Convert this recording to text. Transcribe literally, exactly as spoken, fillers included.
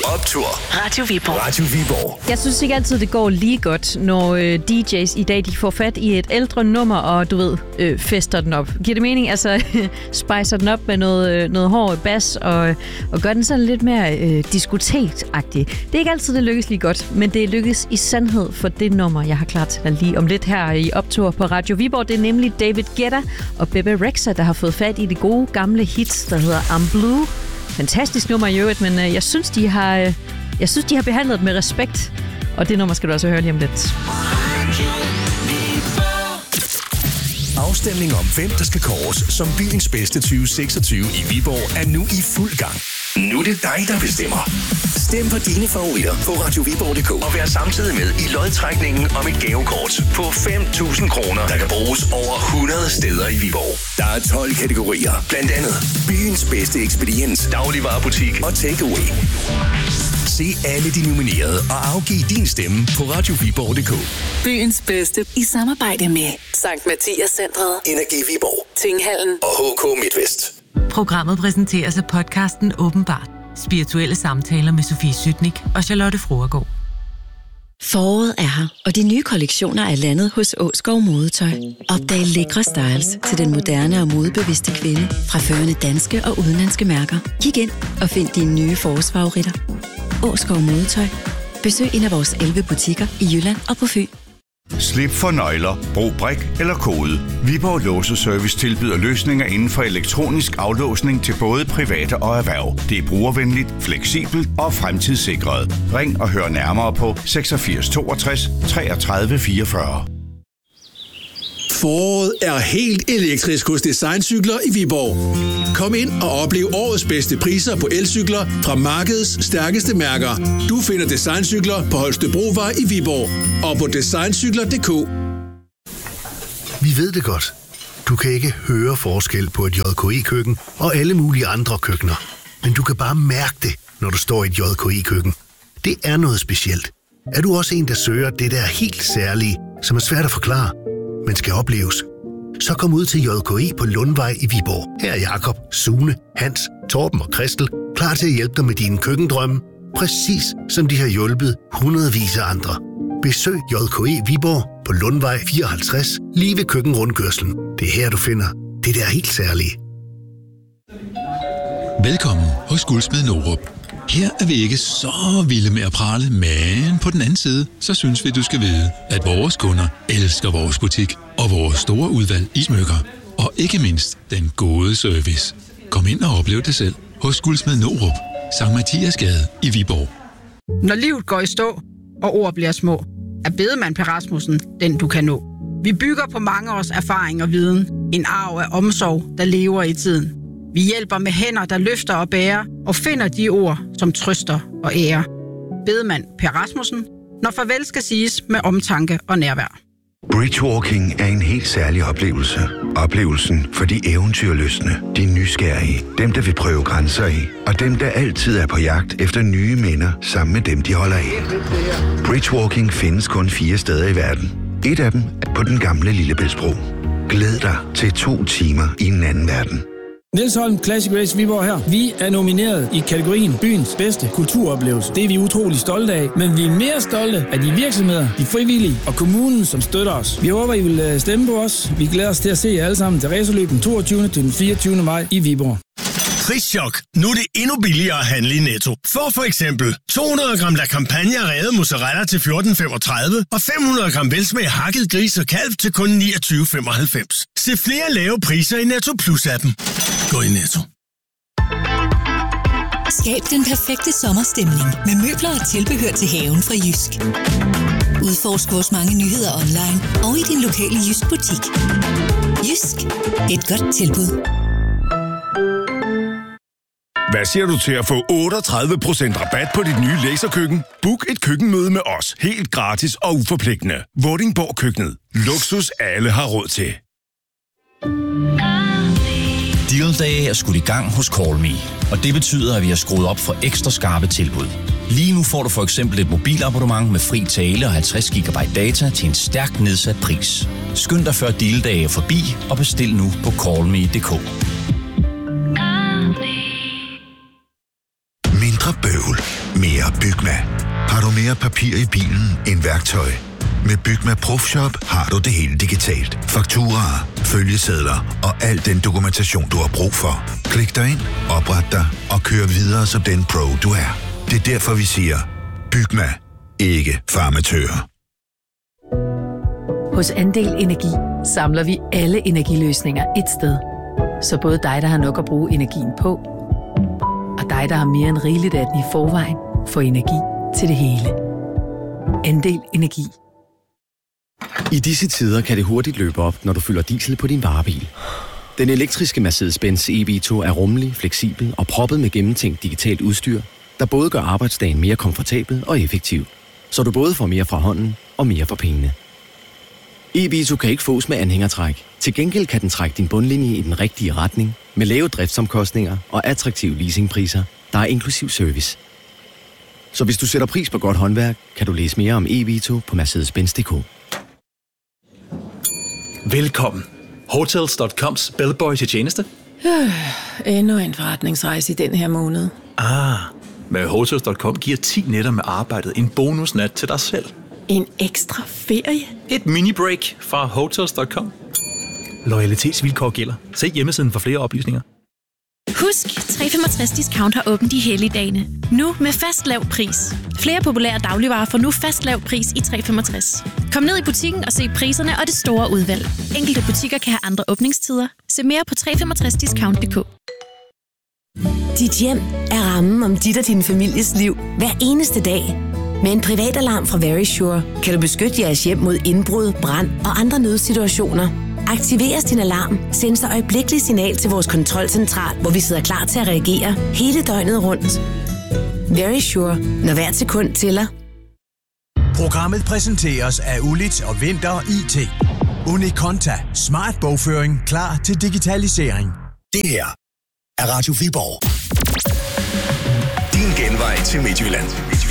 Optur. Radio Viborg. Radio Viborg. Jeg synes ikke altid, det går lige godt, når øh, D J's i dag de får fat i et ældre nummer, og du ved, øh, fester den op. Giver det mening? Altså, spicer den op med noget, øh, noget hård bas, og, og gør den sådan lidt mere øh, diskotekagtig. Det er ikke altid, det lykkes lige godt, men det lykkes i sandhed for det nummer, jeg har klar til at lige om lidt her i Optur på Radio Viborg. Det er nemlig David Guetta og Bebe Rexha, der har fået fat i det gode gamle hit, der hedder I'm Blue. Fantastisk nummer i øvrigt, men øh, jeg synes, de har, øh, jeg synes, de har behandlet det med respekt. Og det nummer skal du også høre lige om lidt. Afstemning om, hvem der skal kåres som byens bedste tyve seksogtyve i Viborg, er nu i fuld gang. Nu er det dig, der bestemmer. Stem på dine favoritter på radio viborg punktum d k og vær samtidig med i lodtrækningen om et gavekort på fem tusind kroner, der kan bruges over hundrede steder i Viborg. Der er tolv kategorier, blandt andet byens bedste ekspediens, dagligvarebutik og takeaway. Se alle de nominerede og afgiv din stemme på radio viborg punktum d k. Byens bedste i samarbejde med Sankt Mathias Centret, Energi Viborg, Tinghallen og H K MidtVest. Programmet præsenteres af podcasten Åbenbart. Spirituelle samtaler med Sofie Sytnik og Charlotte Fruergaard. Foråret er her, og de nye kollektioner er landet hos Åskov Modetøj. Opdag lækre styles til den moderne og modebevidste kvinde fra førende danske og udenlandske mærker. Kig ind og find dine nye forårsfavoritter. Åskov Modetøj. Besøg en af vores elleve butikker i Jylland og på Fyn. Slip for nøgler, brug brik eller kode. Viborg Låseservice tilbyder løsninger inden for elektronisk aflåsning til både private og erhverv. Det er brugervenligt, fleksibelt og fremtidssikret. Ring og hør nærmere på seksogfirs toogtres treogtredive fireogfyrre. Foråret er helt elektrisk hos Designcykler i Viborg. Kom ind og oplev årets bedste priser på elcykler fra markedets stærkeste mærker. Du finder Designcykler på Holstebrovej i Viborg og på designcykler punktum d k. Vi ved det godt. Du kan ikke høre forskel på et J K I-køkken og alle mulige andre køkkener. Men du kan bare mærke det, når du står i et J K I-køkken. Det er noget specielt. Er du også en, der søger det der helt særlige, som er svært at forklare, men skal opleves? Så kom ud til J K I på Lundvej i Viborg. Her er Jakob, Sune, Hans, Torben og Christel klar til at hjælpe dig med dine køkkendrømme, præcis som de har hjulpet hundredvis af andre. Besøg J K I Viborg på Lundvej fireoghalvtreds, lige ved køkkenrundkørslen. Det er her, du finder det der helt særlige. Velkommen hos Guldsmed Norup. Her er vi ikke så vilde med at prale, men på den anden side, så synes vi, du skal vide, at vores kunder elsker vores butik og vores store udvalg i smykker. Og ikke mindst den gode service. Kom ind og oplev det selv hos Guldsmed Norup, Sankt Mathias Gade i Viborg. Når livet går i stå, og ord bliver små, er Bedemann Per Rasmussen den, du kan nå. Vi bygger på mange års erfaring og viden. En arv af omsorg, der lever i tiden. Vi hjælper med hænder, der løfter og bærer, og finder de ord, som trøster og ærer. Bedemann Per Rasmussen, når farvel skal siges med omtanke og nærvær. Bridgewalking er en helt særlig oplevelse. Oplevelsen for de eventyrlystne, de nysgerrige, dem der vil prøve grænser af, og dem der altid er på jagt efter nye minder sammen med dem, de holder af. Bridgewalking findes kun fire steder i verden. Et af dem er på den gamle Lillebæltsbro. Glæd dig til to timer i en anden verden. Niels Holm Classic Race Viborg her. Vi er nomineret i kategorien byens bedste kulturoplevelse. Det er vi utrolig stolte af, men vi er mere stolte af de virksomheder, de frivillige og kommunen, som støtter os. Vi håber, I vil stemme på os. Vi glæder os til at se jer alle sammen til racerløb den toogtyvende til den fireogtyvende maj i Viborg. Prischok. Nu er det endnu billigere at handle i Netto. Få for eksempel to hundrede gram La Campagna revet mozzarella til fjorten femogtredive og fem hundrede gram velsmag hakket gris og kalv til kun niogtyve femoghalvfems. Se flere lave priser i Netto Plus-appen. Gå i Netto. Skab den perfekte sommerstemning med møbler og tilbehør til haven fra Jysk. Udforsk vores mange nyheder online og i din lokale Jysk butik. Jysk. Et godt tilbud. Hvad siger du til at få otteogtredive procent rabat på dit nye laserkøkken? Book et køkkenmøde med os, helt gratis og uforpligtende. Vordingborg Køkkenet. Luksus alle har råd til. Deal Day er skudt i gang hos Call Me, og det betyder, at vi har skruet op for ekstra skarpe tilbud. Lige nu får du for eksempel et mobilabonnement med fri tale og halvtreds gigabyte data til en stærkt nedsat pris. Skynd dig før Deal Day er forbi og bestil nu på call me punktum d k. Mindre bøvl, mere Bygma. Har du mere papir i bilen end værktøj? Med Bygma Profshop har du det hele digitalt. Fakturaer, følgesedler og al den dokumentation, du har brug for. Klik dig ind, opret dig og kør videre som den pro, du er. Det er derfor, vi siger, Bygma, ikke farmatører. Hos Andel Energi samler vi alle energiløsninger et sted. Så både dig, der har nok at bruge energien på, og dig, der har mere end rigeligt af den i forvejen, får energi til det hele. Andel Energi. I disse tider kan det hurtigt løbe op, når du fylder diesel på din varebil. Den elektriske Mercedes-Benz E V to er rummelig, fleksibel og proppet med gennemtænkt digitalt udstyr, der både gør arbejdsdagen mere komfortabel og effektiv, så du både får mere fra hånden og mere for pengene. E V to kan ikke fås med anhængertræk. Til gengæld kan den trække din bundlinje i den rigtige retning, med lave driftsomkostninger og attraktive leasingpriser, der er inklusiv service. Så hvis du sætter pris på godt håndværk, kan du læse mere om E V to på mercedes benz punktum d k. Velkommen. Hotels punktum coms bellboy til tjeneste. Øh, endnu en forretningsrejse i den her måned. Ah, med Hotels punktum com giver ti nætter med arbejdet en bonusnat til dig selv. En ekstra ferie? Et mini-break fra Hotels punktum com. Loyalitetsvilkår gælder. Se hjemmesiden for flere oplysninger. Husk, tre femogtres Discount har åbent de hellige dage. Nu med fast lav pris. Flere populære dagligvarer får nu fast lav pris i tre femogtres. Kom ned i butikken og se priserne og det store udvalg. Enkelte butikker kan have andre åbningstider. Se mere på tre femogtres discount punktum d k. Dit hjem er rammen om dit og din families liv hver eneste dag. Med en privatalarm fra Verisure kan du beskytte jeres hjem mod indbrud, brand og andre nødsituationer. Aktiveres din alarm, sendes der øjeblikkelig signal til vores kontrolcentral, hvor vi sidder klar til at reagere hele døgnet rundt. Verisure, når hvert sekund tæller. Programmet præsenteres af Ulit og Vinter I T. Unikonta. Smart bogføring klar til digitalisering. Det her er Radio Viborg. Din genvej til Midtjylland.